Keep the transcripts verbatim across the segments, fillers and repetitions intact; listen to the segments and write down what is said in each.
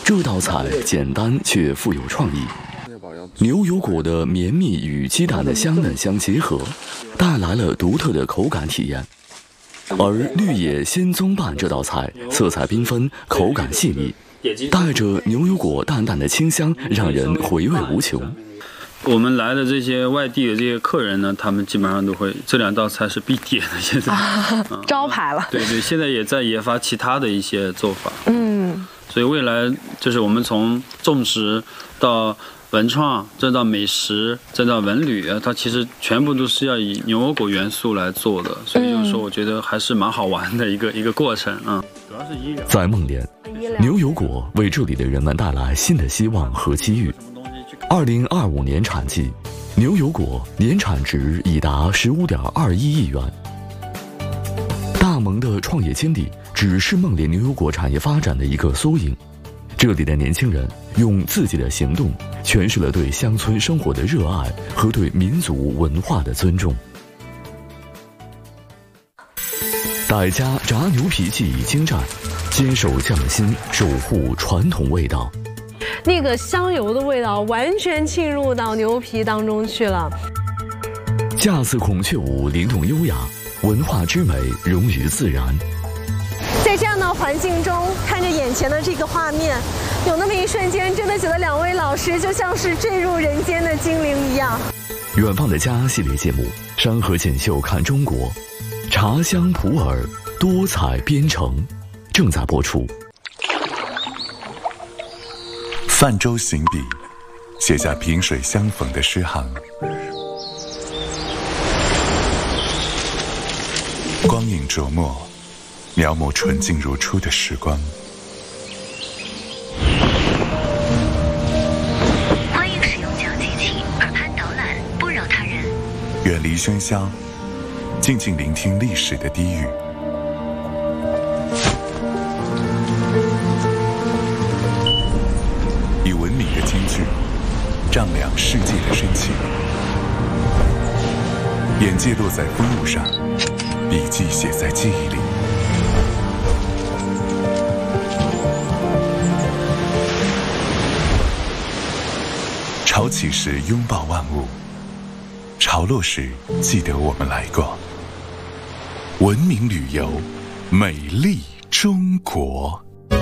这道菜简单却富有创意。牛油果的绵密与鸡蛋的香嫩相结合，带来了独特的口感体验。而绿野鲜棕拌这道菜色彩缤纷，口感细腻，带着牛油果淡淡的清香，让人回味无穷。 我们来的这些外地的这些客人呢，他们基本上都会这两道菜是必点的。现在、 啊嗯、招牌了。对对，现在也在研发其他的一些做法。 嗯， 所以未来就是我们从种植到文创，再到美食，再到文旅啊，它其实全部都是要以牛油果元素来做的。所以就是说，我觉得还是蛮好玩的一个一个过程啊。主要是医疗。 在孟连，牛油果为这里的人们带来新的希望和机遇。二零二五年产季，牛油果年产值已达十五点二一亿元。大盟的创业基地只是孟连牛油果产业发展的一个缩影。这里的年轻人用自己的行动诠释了对乡村生活的热爱和对民族文化的尊重。傣家炸牛皮技艺精湛，坚守匠心，守护传统味道。 那个香油的味道完全浸入到牛皮当中去了。 架子孔雀舞灵动优雅，文化之美融于自然。 在这样的环境中，看着眼前的这个画面，有那么一瞬间，真的觉得两位老师就像是坠入人间的精灵一样。 远方的家系列节目《山河锦绣看中国》，茶香普洱，多彩编程，正在播出。 泛舟行笔，写下萍水相逢的诗行。光影琢磨，描摹纯净如初的时光。 欢迎使用讲机器，耳畔导览，不扰他人。 远离喧嚣，静静聆听历史的低语。以文明的金句丈量世界的深情，眼界落在风物上，笔记写在记忆里。潮起时拥抱万物，潮落时记得我们来过。文明旅游，美丽中国。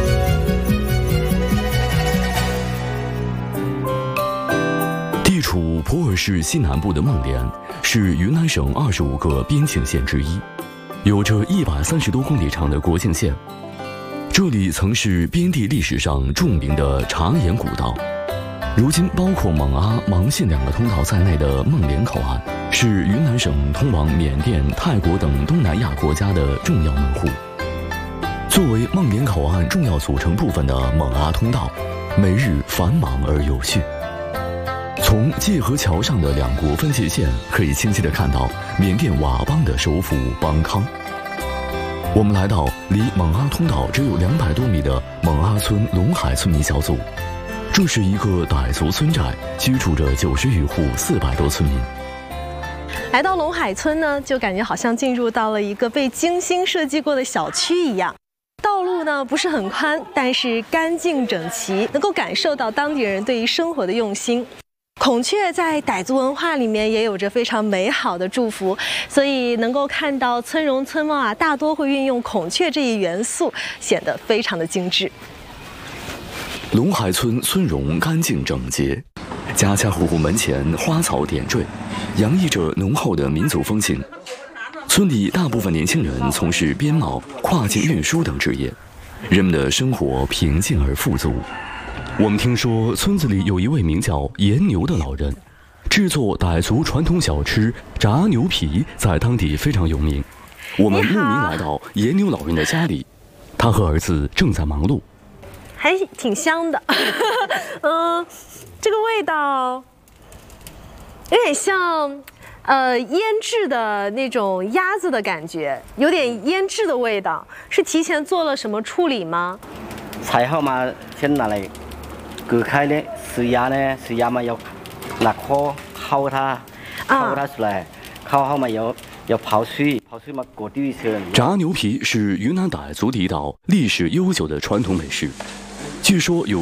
地处普洱市西南部的孟连，是云南省二十五个边境县之一，有着一百三十多公里长的国境线。这里曾是边地历史上著名的茶岩古道。如今，包括勐阿、芒信两个通道在内的孟连口岸，是云南省通往缅甸、泰国等东南亚国家的重要门户。作为孟连口岸重要组成部分的勐阿通道，每日繁忙而有序。从界河桥上的两国分界线，可以清晰地看到缅甸佤邦的首府邦康。我们来到离勐阿通道只有两百多米的勐阿村龙海村民小组。这是一个傣族村寨，居住着九十余户，四百多村民。 来到龙海村呢，就感觉好像进入到了一个被精心设计过的小区一样。道路呢不是很宽，但是干净整齐，能够感受到当地人对于生活的用心。孔雀在傣族文化里面也有着非常美好的祝福，所以能够看到村容村貌啊，大多会运用孔雀这一元素，显得非常的精致。 龙海村村容干净整洁，家家户户门前花草点缀，洋溢着浓厚的民族风情。村里大部分年轻人从事编贸、跨境运输等职业，人们的生活平静而富足。我们听说村子里有一位名叫盐牛的老人，制作傣族传统小吃炸牛皮在当地非常有名。我们慕名来到盐牛老人的家里，他和儿子正在忙碌。 还挺香的，嗯，这个味道有点像，呃，腌制的那种鸭子的感觉，有点腌制的味道。是提前做了什么处理吗？ 采好嘛，先拿来割开呢，死鸭呢，死鸭嘛要拿壳烤它，烤它出来，烤好嘛要要泡水，泡水嘛过滤一些。 炸牛皮是云南傣族的一道历史悠久的传统美食。据说有